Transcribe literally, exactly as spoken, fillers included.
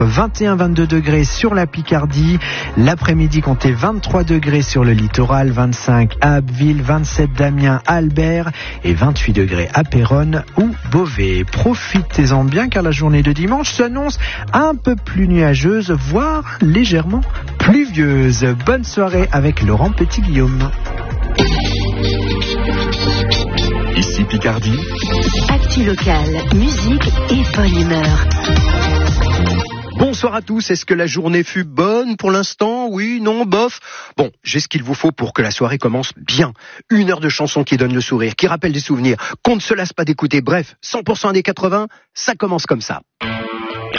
vingt et un à vingt-deux degrés sur la Picardie. L'après-midi, comptez vingt-trois degrés sur le littoral, vingt-cinq à Abbeville, vingt-sept d'Amiens, Albert et vingt-huit degrés à Péronne ou Beauvais. Profitez-en bien car la journée de dimanche s'annonce un peu plus nuageuse, voire légèrement pluvieuse. Bonne soirée avec Laurent Petit-Guillaume. Ici Picardie. Actu locale, musique et bonne humeur. Bonsoir à tous, est-ce que la journée fut bonne pour l'instant? Oui, non, bof? Bon, j'ai ce qu'il vous faut pour que la soirée commence bien. Une heure de chansons qui donne le sourire, qui rappelle des souvenirs, qu'on ne se lasse pas d'écouter. Bref, cent pour cent des quatre-vingts, ça commence comme ça.